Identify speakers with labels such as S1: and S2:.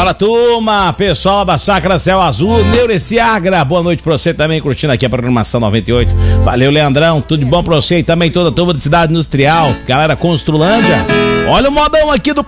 S1: Fala, turma, pessoal da Chácara Céu Azul, Neureci Agra, boa noite pra você também, curtindo aqui a programação 98. Valeu, Leandrão, tudo de bom pra você e também toda a turma de Cidade Industrial, galera Construlândia. Olha o modão aqui do